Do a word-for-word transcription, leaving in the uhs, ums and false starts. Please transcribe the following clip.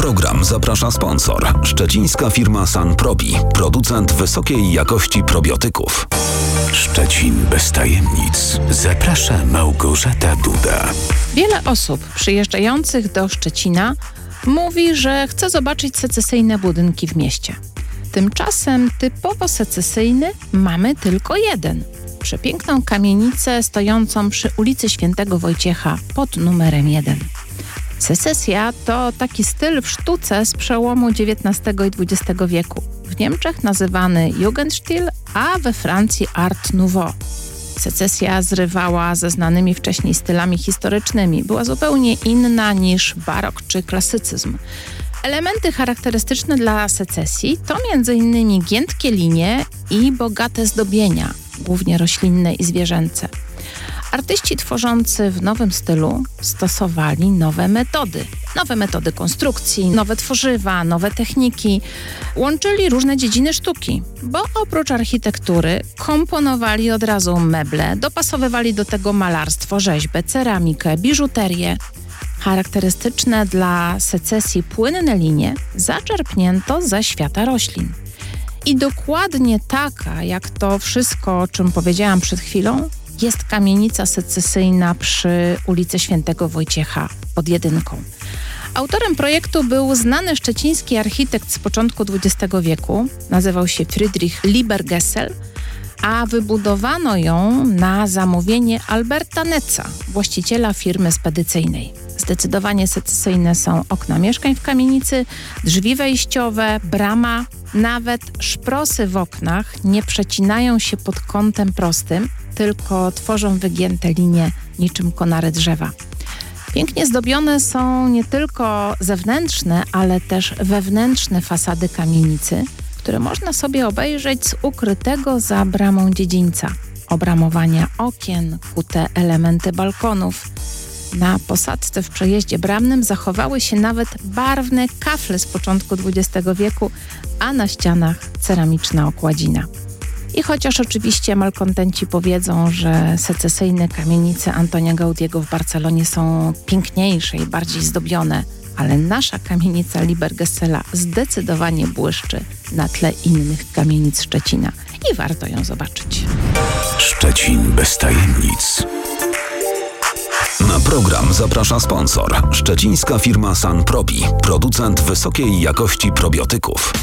program zaprasza sponsor. Szczecińska firma Sanprobi, producent wysokiej jakości probiotyków. Szczecin bez tajemnic. Zaprasza Małgorzata Duda. Wiele osób przyjeżdżających do Szczecina mówi, że chce zobaczyć secesyjne budynki w mieście. Tymczasem typowo secesyjny mamy tylko jeden. Przepiękną kamienicę stojącą przy ulicy Świętego Wojciecha pod numerem jeden. Secesja to taki styl w sztuce z przełomu dziewiętnastego i dwudziestego wieku. W Niemczech nazywany Jugendstil, a we Francji Art Nouveau. Secesja zrywała ze znanymi wcześniej stylami historycznymi. Była zupełnie inna niż barok czy klasycyzm. Elementy charakterystyczne dla secesji to między innymi giętkie linie i bogate zdobienia, głównie roślinne i zwierzęce. Artyści tworzący w nowym stylu stosowali nowe metody. Nowe metody konstrukcji, nowe tworzywa, nowe techniki. Łączyli różne dziedziny sztuki, bo oprócz architektury komponowali od razu meble, dopasowywali do tego malarstwo, rzeźbę, ceramikę, biżuterię. Charakterystyczne dla secesji płynne linie zaczerpnięto ze świata roślin. I dokładnie taka, jak to wszystko, o czym powiedziałam przed chwilą, jest kamienica secesyjna przy ulicy Świętego Wojciecha pod Jedynką. Autorem projektu był znany szczeciński architekt z początku dwudziestego wieku. Nazywał się Friedrich Liebergesell, a wybudowano ją na zamówienie Alberta Netza, właściciela firmy spedycyjnej. Zdecydowanie secesyjne są okna mieszkań w kamienicy, drzwi wejściowe, brama, nawet szprosy w oknach nie przecinają się pod kątem prostym, tylko tworzą wygięte linie niczym konary drzewa. Pięknie zdobione są nie tylko zewnętrzne, ale też wewnętrzne fasady kamienicy, które można sobie obejrzeć z ukrytego za bramą dziedzińca. Obramowania okien, kute elementy balkonów. Na posadzce w przejeździe bramnym zachowały się nawet barwne kafle z początku dwudziestego wieku, a na ścianach ceramiczna okładzina. I chociaż oczywiście malkontenci powiedzą, że secesyjne kamienice Antonia Gaudiego w Barcelonie są piękniejsze i bardziej zdobione, ale nasza kamienica Liebergessella zdecydowanie błyszczy na tle innych kamienic Szczecina i warto ją zobaczyć. Szczecin bez tajemnic. Na program zaprasza sponsor. Szczecińska firma Sanprobi, producent wysokiej jakości probiotyków.